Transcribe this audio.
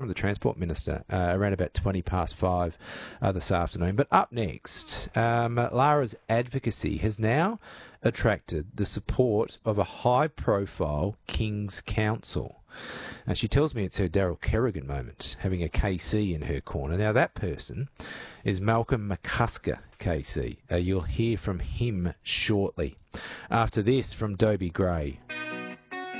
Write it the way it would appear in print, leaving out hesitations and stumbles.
with the Transport Minister around about 5:20 this afternoon. But up next, Lara's advocacy has now attracted the support of a high-profile King's Counsel. She tells me it's her Daryl Kerrigan moment, having a KC in her corner. Now, that person is Malcolm McCusker, KC. You'll hear from him shortly. After this, from Dobie Gray,